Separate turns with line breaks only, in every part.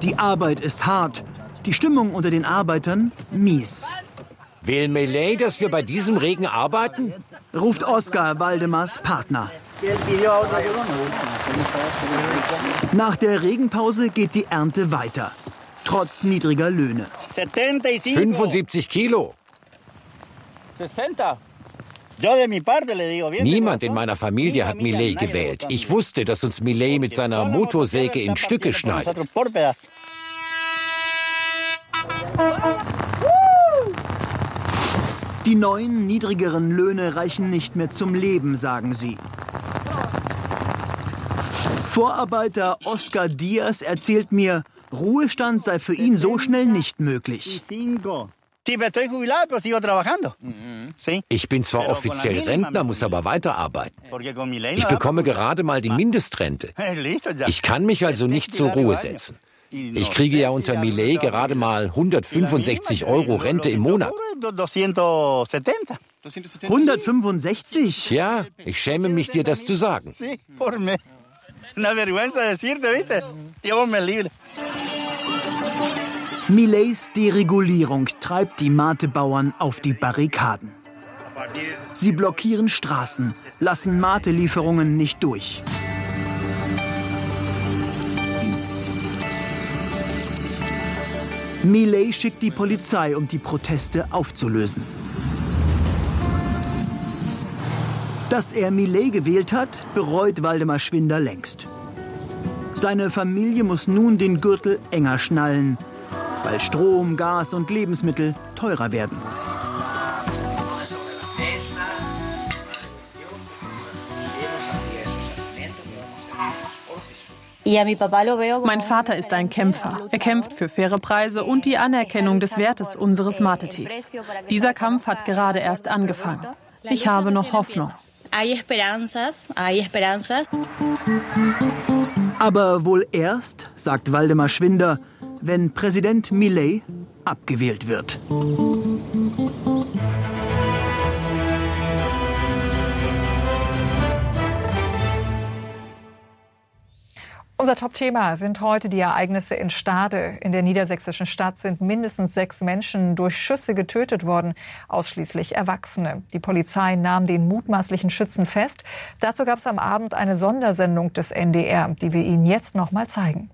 Die Arbeit ist hart, die Stimmung unter den Arbeitern mies.
Will Milei, dass wir bei diesem Regen arbeiten?
Ruft Oskar, Waldemars Partner. Nach der Regenpause geht die Ernte weiter, trotz niedriger Löhne.
75 Kilo.
60.
Niemand in meiner Familie hat Milei gewählt. Ich wusste, dass uns Milei mit seiner Motorsäge in Stücke schneidet.
Die neuen, niedrigeren Löhne reichen nicht mehr zum Leben, sagen sie. Vorarbeiter Oscar Diaz erzählt mir, Ruhestand sei für ihn so schnell nicht möglich.
Ich bin zwar offiziell Rentner, muss aber weiterarbeiten. Ich bekomme gerade mal die Mindestrente. Ich kann mich also nicht zur Ruhe setzen. Ich kriege ja unter Milei gerade mal 165 € Rente im Monat.
165?
Ja, ich schäme mich, dir das zu sagen.
Mileis Deregulierung treibt die Matebauern auf die Barrikaden. Sie blockieren Straßen, lassen Matelieferungen nicht durch. Milei schickt die Polizei, um die Proteste aufzulösen. Dass er Milei gewählt hat, bereut Waldemar Schwinder längst. Seine Familie muss nun den Gürtel enger schnallen, weil Strom, Gas und Lebensmittel teurer werden.
Mein Vater ist ein Kämpfer. Er kämpft für faire Preise und die Anerkennung des Wertes unseres Mate-Tees. Dieser Kampf hat gerade erst angefangen. Ich habe noch Hoffnung.
Aber wohl erst, sagt Waldemar Schwinder, wenn Präsident Milei abgewählt wird.
Unser Top-Thema sind heute die Ereignisse in Stade. In der niedersächsischen Stadt sind mindestens 6 Menschen durch Schüsse getötet worden, ausschließlich Erwachsene. Die Polizei nahm den mutmaßlichen Schützen fest. Dazu gab es am Abend eine Sondersendung des NDR, die wir Ihnen jetzt noch mal zeigen.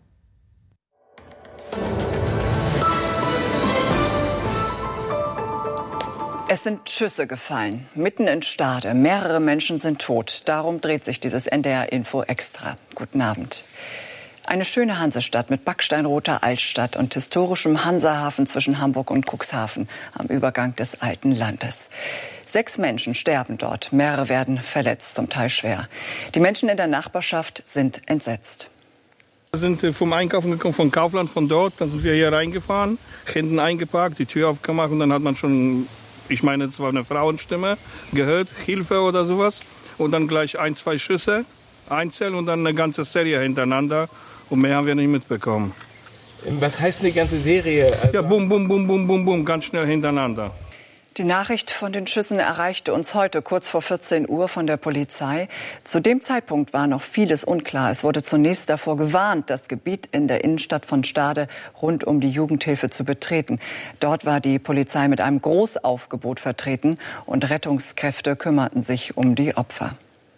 Es sind Schüsse gefallen, mitten in Stade. Mehrere Menschen sind tot. Darum dreht sich dieses NDR-Info extra. Guten Abend. Eine schöne Hansestadt mit backsteinroter Altstadt und historischem Hansahafen zwischen Hamburg und Cuxhaven am Übergang des alten Landes. 6 Menschen sterben dort, mehrere werden verletzt, zum Teil schwer. Die Menschen in der Nachbarschaft sind entsetzt.
Wir sind vom Einkaufen gekommen, von Kaufland, von dort. Dann sind wir hier reingefahren, hinten eingeparkt, die Tür aufgemacht und dann hat man schon... Ich meine, es war eine Frauenstimme, gehört, Hilfe oder sowas. Und dann gleich 1, 2 Schüsse, einzeln und dann eine ganze Serie hintereinander. Und mehr haben wir nicht mitbekommen.
Was heißt eine ganze Serie? Also
ja, bum, bum, bum, bum, bum, bum, ganz schnell hintereinander.
Die Nachricht von den Schüssen erreichte uns heute kurz vor 14 Uhr von der Polizei. Zu dem Zeitpunkt war noch vieles unklar. Es wurde zunächst davor gewarnt, das Gebiet in der Innenstadt von Stade rund um die Jugendhilfe zu betreten. Dort war die Polizei mit einem Großaufgebot vertreten und Rettungskräfte kümmerten sich um die Opfer.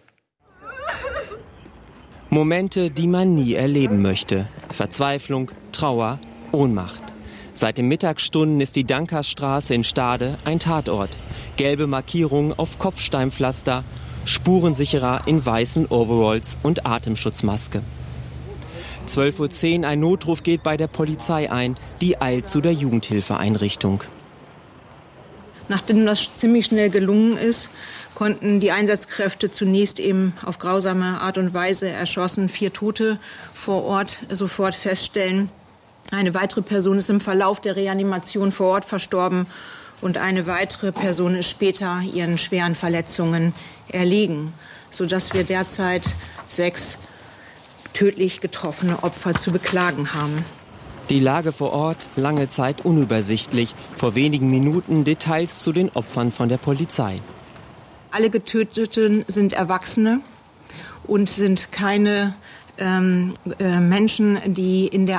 Momente, die man nie erleben möchte. Verzweiflung, Trauer, Ohnmacht. Seit den Mittagsstunden ist die Dankersstraße in Stade ein Tatort. Gelbe Markierungen auf Kopfsteinpflaster, Spurensicherer in weißen Overalls und Atemschutzmaske. 12:10 Uhr, ein Notruf geht bei der Polizei ein, die eilt zu der Jugendhilfeeinrichtung.
Nachdem das ziemlich schnell gelungen ist, konnten die Einsatzkräfte zunächst eben auf grausame Art und Weise erschossen 4 Tote vor Ort sofort feststellen. Eine weitere Person ist im Verlauf der Reanimation vor Ort verstorben und eine weitere Person ist später ihren schweren Verletzungen erlegen, sodass wir derzeit 6 tödlich getroffene Opfer zu beklagen haben.
Die Lage vor Ort lange Zeit unübersichtlich. Vor wenigen Minuten Details zu den Opfern von der Polizei.
Alle Getöteten sind Erwachsene und sind keine Menschen, die in der